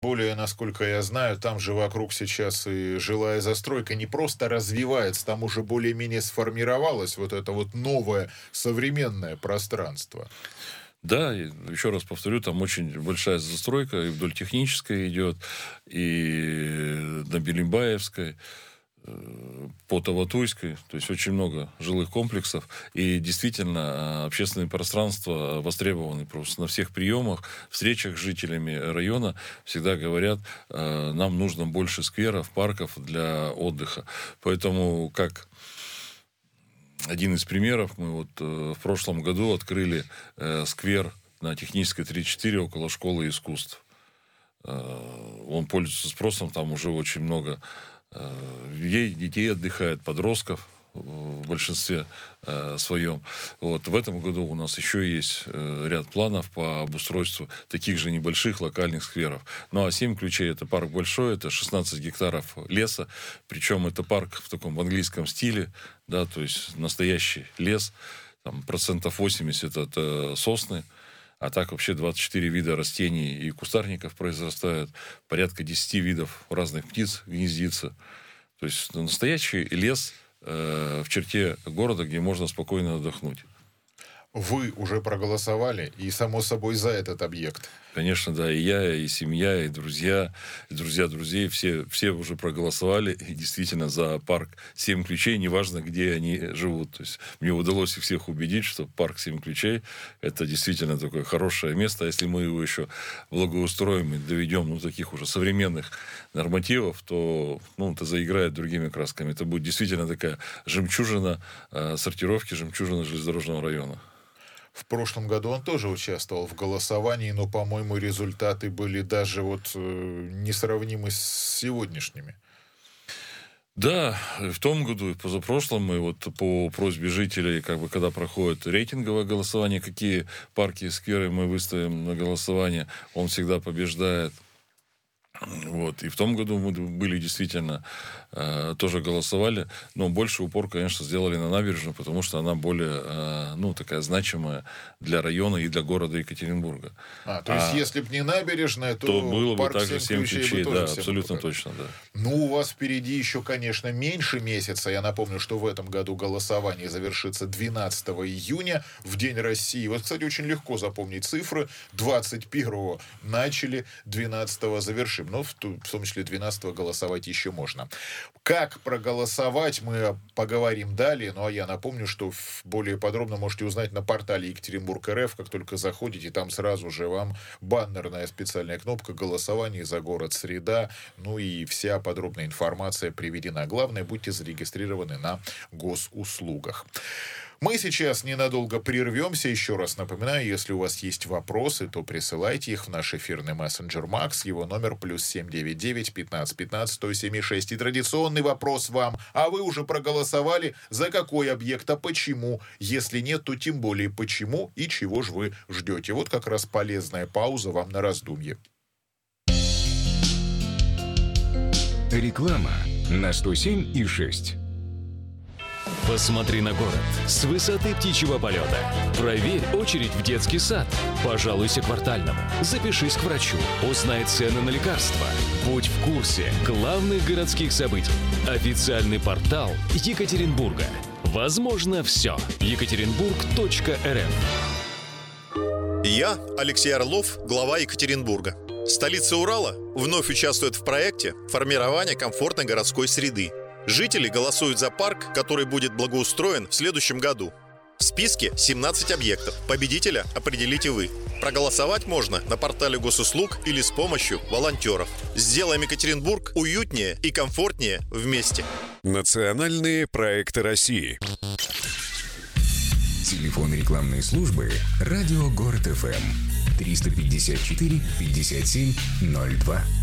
Более, насколько я знаю, там же вокруг сейчас и жилая застройка не просто развивается, там уже более-менее сформировалось вот это вот новое современное пространство. Да, еще раз повторю, там очень большая застройка, и вдоль Технической идет, и на Белимбаевской, по Таватуйской, то есть очень много жилых комплексов, и действительно общественное пространство востребованы просто на всех приемах, встречах с жителями района всегда говорят, нам нужно больше скверов, парков для отдыха. Поэтому, как один из примеров, мы вот в прошлом году открыли сквер на Технической 34 около школы искусств. Он пользуется спросом, там уже очень много детей отдыхает, подростков в большинстве своем. Вот. В этом году у нас еще есть ряд планов по обустройству таких же небольших локальных скверов. Ну, а 7 ключей — это парк большой, это 16 гектаров леса, причем это парк в таком английском стиле, да, то есть настоящий лес, там, 80% это сосны, а так вообще 24 вида растений и кустарников произрастают, порядка 10 видов разных птиц гнездится. То есть настоящий лес в черте города, где можно спокойно отдохнуть. Вы уже проголосовали, и, само собой, за этот объект? Конечно, да, и я, и семья, и друзья друзей, все уже проголосовали, и действительно за парк 7 ключей, неважно, где они живут. То есть мне удалось их всех убедить, что парк 7 ключей — это действительно такое хорошее место. Если мы его еще благоустроим и доведем таких уже современных нормативов, то это заиграет другими красками. Это будет действительно такая жемчужина сортировки, жемчужина железнодорожного района. В прошлом году он тоже участвовал в голосовании, но, по-моему, результаты были даже несравнимы с сегодняшними. Да, в том году и позапрошлом мы по просьбе жителей, когда проходит рейтинговое голосование, какие парки и скверы мы выставим на голосование, он всегда побеждает. И в том году мы были действительно, тоже голосовали, но больше упор, конечно, сделали на набережную, потому что она более, такая значимая для района и для города Екатеринбурга. То есть, если бы не набережная, то было бы парк также 7 ключей, бы да, тоже абсолютно точно, да. У вас впереди еще, конечно, меньше месяца. Я напомню, что в этом году голосование завершится 12 июня, в День России. Вот, кстати, очень легко запомнить цифры. 21-го начали, 12-го завершим. Но в том числе 12-го голосовать еще можно. Как проголосовать, мы поговорим далее. Ну, а я напомню, что более подробно можете узнать на портале Екатеринбург.РФ. Как только заходите, там сразу же вам баннерная специальная кнопка «Голосование за город Среда». Ну и вся подробная информация приведена. Главное, будьте зарегистрированы на госуслугах. Мы сейчас ненадолго прервемся. Еще раз напоминаю, если у вас есть вопросы, то присылайте их в наш эфирный мессенджер Макс. Его номер +7 99 15 15 107 6. И традиционный вопрос вам. А вы уже проголосовали? За какой объект? А почему? Если нет, то тем более почему и чего же вы ждете? Вот как раз полезная пауза вам на раздумье. Реклама на 107,6. Посмотри на город с высоты птичьего полета. Проверь очередь в детский сад. Пожалуйся квартальному. Запишись к врачу. Узнай цены на лекарства. Будь в курсе главных городских событий. Официальный портал Екатеринбурга. Возможно, все. Екатеринбург.рф. Я, Алексей Орлов, глава Екатеринбурга. Столица Урала вновь участвует в проекте формирования комфортной городской среды. Жители голосуют за парк, который будет благоустроен в следующем году. В списке 17 объектов. Победителя определите вы. Проголосовать можно на портале госуслуг или с помощью волонтеров. Сделаем Екатеринбург уютнее и комфортнее вместе. Национальные проекты России. Телефон рекламной службы «Радио Город ФМ» 354 57 02.